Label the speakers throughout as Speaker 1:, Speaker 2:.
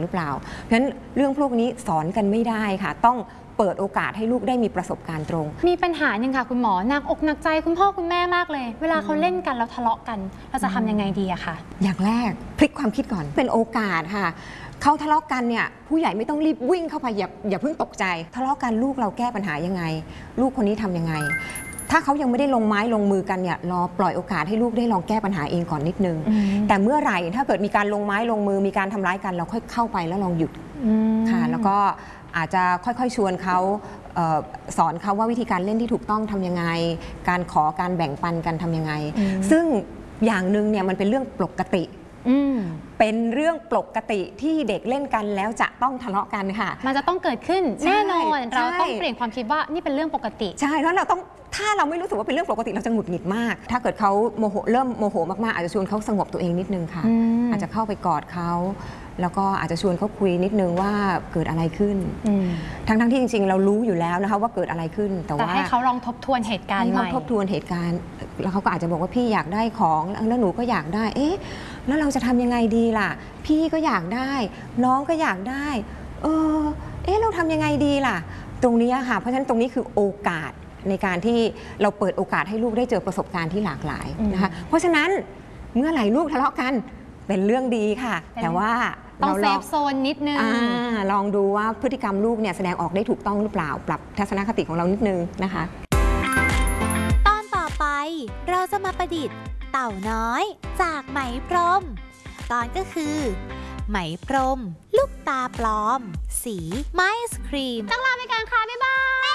Speaker 1: หรือเปล่าเพราะฉะนั้นเรื่องพวกนี้สอนกันไม่ได้ค่ะต้องเปิดโอกาสให้ลูกได้มีประสบการณ์ตรง
Speaker 2: มีปัญหาหนึ่งค่ะคุณหมอหนักอกหนักใจคุณพ่อคุณแม่มากเลยเวลาเขาเล่นกันแล้วทะเลาะกันเราจะทำยังไงดีอะคะ
Speaker 1: อย่างแรกพลิกความคิดก่อนเป็นโอกาสค่ะเขาทะเลาะกันเนี่ยผู้ใหญ่ไม่ต้องรีบวิ่งเข้าไปอย่าเพิ่งตกใจทะเลาะกันลูกเราแก้ปัญหายังไงลูกคนนี้ทำยังไงถ้าเขายังไม่ได้ลงไม้ลงมือกันเนี่ยรอปล่อยโอกาสให้ลูกได้ลองแก้ปัญหาเองก่อนนิดนึงแต่เมื่อไหร่ถ้าเกิดมีการลงไม้ลงมือมีการทำร้ายกันเราค่อยเข้าไปแล้วลองหยุดค่ะแล้วก็อาจจะค่อยๆชวนเขาสอนเขาว่าวิธีการเล่นที่ถูกต้องทำยังไงการขอการแบ่งปันกันทำยังไงซึ่งอย่างหนึ่งเนี่ยมันเป็นเรื่องปกติเป็นเรื่องปกติที่เด็กเล่นกันแล้วจะต้องทะเลาะกันค่ะมัน
Speaker 2: จะต้องเกิดขึ้นแน่นอนเราต้องเปลี่ยนความคิดว่านี่เป็นเรื่องปกติ
Speaker 1: ใช่แล้วเราต้องถ้าเราไม่รู้สึกว่าเป็นเรื่องปกติเราจะหงุดหงิดมากถ้าเกิดเขาเริ่มโมโหมากๆอาจจะชวนเขาสงบตัวเองนิดนึงค่ะอาจจะเข้าไปกอดเขาแล้วก็อาจจะชวนเขาคุยนิดนึงว่าเกิดอะไรขึ้นทั้งที่จริงๆเรารู้อยู่แล้วนะคะว่าเกิดอะไรขึ้น
Speaker 2: แต่ว่าให้เขาลองทบทวนเหตุการณ์ใหม่
Speaker 1: ทบทวนเหตุการณ์แล้วเขาก็อาจจะบอกว่าพี่อยากได้ของแล้วหนูก็อยากได้แล้วเราจะทำยังไงดีล่ะพี่ก็อยากได้น้องก็อยากได้เราทำยังไงดีล่ะตรงนี้ค่ะเพราะฉะนั้นตรงนี้คือโอกาสในการที่เราเปิดโอกาสให้ลูกได้เจอประสบการณ์ที่หลากหลายนะคะเพราะฉะนั้นเมื่อไหร่ลูกทะเลาะกันเป็นเรื่องดีค่ะแต่ว่า
Speaker 2: ต้องเซฟโซนนิดนึง
Speaker 1: ลองดูว่าพฤติกรรมลูกเนี่ยแสดงออกได้ถูกต้องหรือเปล่าปรับทัศนคติของเรานิดนึงนะคะ
Speaker 3: ตอนต่อไปเราจะมาประดิษฐ์เต่าน้อยจากไหมพรมตอนก็คือไหมพรมลูกตาปลอมสีไม้สครีม
Speaker 2: ต้องลาไปกันค่ะบ๊ายบาย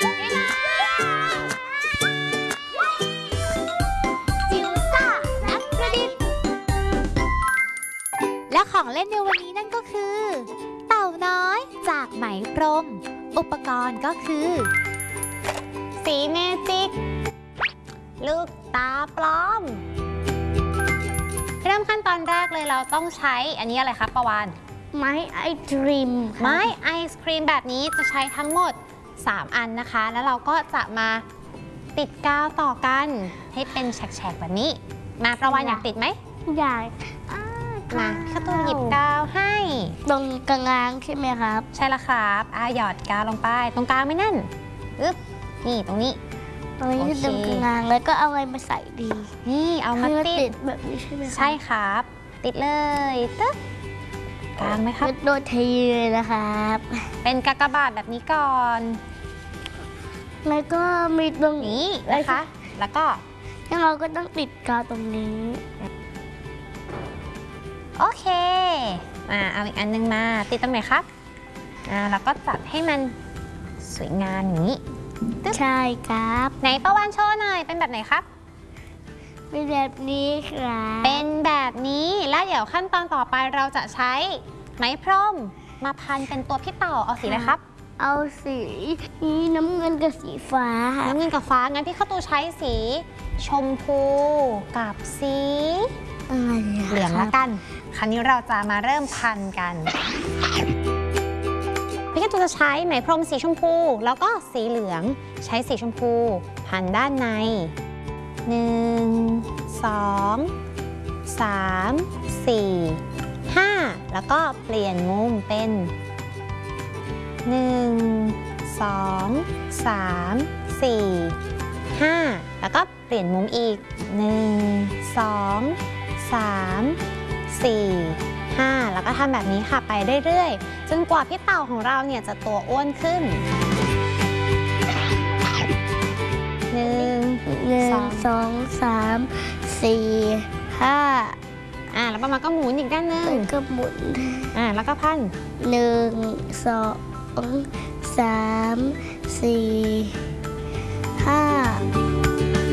Speaker 3: จิ๋วซ่านักประดิษฐ์และของเล่นในวันนี้นั่นก็คือเต่าน้อยจากไหมพรมอุปกรณ์ก็คือ
Speaker 2: สีเมจิกลูกตาปลอมเริ่มขั้นตอนแรกเลยเราต้องใช้อันนี้อะไรครับประวาน
Speaker 4: ไม้ไอศครีม
Speaker 2: ไม้ไอศครีมแบบนี้จะใช้ทั้งหมด3 อันนะคะแล้วเราก็จะมาติดกาวต่อกันให้เป็นแฉกๆแบบนี้มาประวานอยากติดไหม
Speaker 4: อยาก
Speaker 2: มาข้าตูหยิบกาวให้
Speaker 4: ตรงกลางใช่ไหมครับ
Speaker 2: ใช่แล้วครับหยอดกาวลงไปตรงกลางไม่แน่นนี่ตรงนี้
Speaker 4: คือตรงกลางแล้วก็เอาอะไรมาใส่ดี
Speaker 2: นี่เอามาติด
Speaker 4: แบบนี้ใช่ไหม
Speaker 2: ใช่ครับติดเลยตึ๊บกลางไหมครับ
Speaker 4: โดนทีเลยนะครับ
Speaker 2: เป็นกากบาทแบบนี้ก่อน
Speaker 4: แล้วก็มีตรง
Speaker 2: นี้นะคะแล้วก็
Speaker 4: เราก็ต้องติดกาวตรงนี้
Speaker 2: โอเคเอาอีกอันนึงมาติดตรงไหนครับแล้วก็จัดให้มันสวยงามอย่างนี้
Speaker 4: ใช่ครับ
Speaker 2: ไหนประวานโชว์หน่อยเป็นแบบไหนครับ
Speaker 4: เป็นแบบนี้ครับ
Speaker 2: เป็นแบบนี้แล้วเดี๋ยวขั้นตอนต่อไปเราจะใช้ไหมพรมมาพันเป็นตัวพี่เต่าเอาสีอะไรครับ
Speaker 4: เอาสีน้ำเงินกับสีฟ้า
Speaker 2: น้ำเงินกับฟ้างั้นพี่ข้าวตูใช้สีชมพูกับสีเหลืองละกันคราวนี้เราจะมาเริ่มพันกันพี่ข้าวตูจะใช้ไหมพรมสีชมพูแล้วก็สีเหลืองใช้สีชมพูพันด้านใน1 2 3 4 5แล้วก็เปลี่ยนมุมเป็น1 2 3 4 5แล้วก็เปลี่ยนมุมอีก1 2 3 4 5แล้วก็ทำแบบนี้ค่ะไปเรื่อยๆจนกว่าพี่เต่าของเราเนี่ยจะตัวอ้วนขึ้น
Speaker 4: 1 2 3 4 5
Speaker 2: แล้วประมาณก็หมุนอีกด้านนึง
Speaker 4: ก็หมุน
Speaker 2: แล้วก็พัน
Speaker 4: 1 2 3 4 5